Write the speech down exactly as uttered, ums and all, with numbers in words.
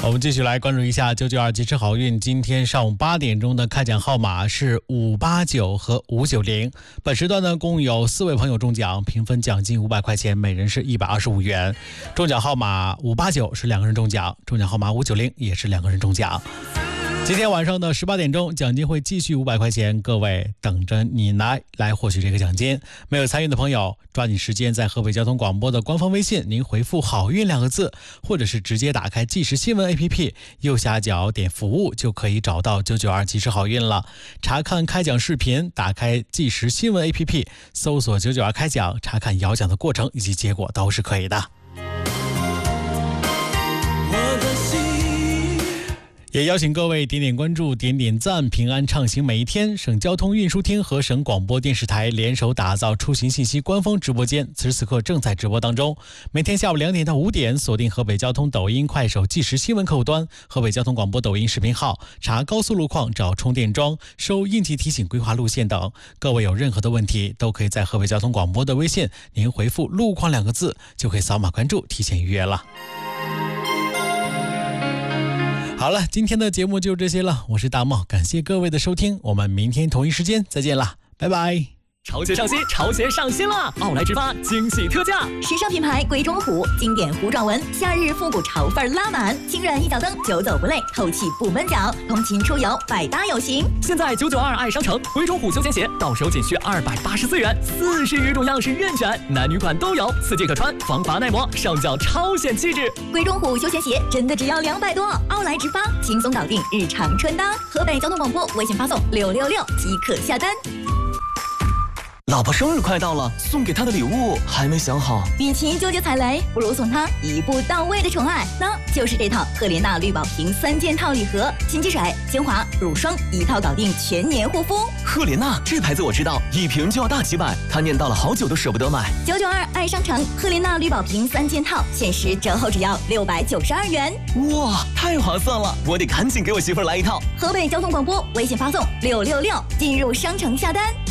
我们继续来关注一下九九二即时好运，今天上午八点钟的开奖号码是五八九和五九零。本时段呢，共有四位朋友中奖，平分奖金五百块钱，每人是一百二十五元。中奖号码五八九是两个人中奖，中奖号码五九零也是两个人中奖。今天晚上的十八点钟，奖金会继续五百块钱，各位等着你来来获取这个奖金。没有参与的朋友，抓紧时间在河北交通广播的官方微信，您回复好运两个字，或者是直接打开即时新闻 A P P， 右下角点服务就可以找到九九二即时好运了。查看开奖视频，打开即时新闻 A P P， 搜索九九二开奖，查看摇奖的过程以及结果都是可以的。也邀请各位点点关注，点点赞，平安畅行每一天。省交通运输厅和省广播电视台联手打造出行信息官方直播间，此时此刻正在直播当中。每天下午两点到五点，锁定河北交通抖音、快手即时新闻客户端，河北交通广播抖音视频号，查高速路况、找充电桩、收应急提醒、规划路线等。各位有任何的问题，都可以在河北交通广播的微信，您回复路况两个字，就可以扫码关注，提前预约了。好了，今天的节目就这些了，我是大茂，感谢各位的收听，我们明天同一时间再见了，拜拜。 潮鞋上新，潮鞋上新了！奥莱直发惊喜特价， 时尚品牌贵中虎，经典糊状纹，夏日复古潮范拉满，轻软一脚蹬，久走不累，透气不闷脚，通勤出游百搭有型。 现在九九二爱商城，贵中虎休闲鞋到手仅需二百八十四元，四十余种样式任选，男女款都有，四季可穿，防滑耐磨，上脚超显气质。 贵中虎休闲鞋真的只要两百多，奥莱直发轻松搞定日常穿搭。河北交通广播微信发送六六六即可下单。 老婆生日快到了，送给她的礼物还没想好。 与其纠结踩雷，不如送她一步到位的宠爱，那就是这套赫莲娜绿宝瓶三件套礼盒，清洁水、精华、乳霜一套搞定全年护肤。 赫莲娜这牌子我知道，一瓶就要大几百，她念叨了好久都舍不得买。 九九二爱商城赫莲娜绿宝瓶三件套，限时折后只要六百九十二元。 哇，太划算了，我得赶紧给我媳妇儿来一套。 河北交通广播微信发送六六六，进入商城下单。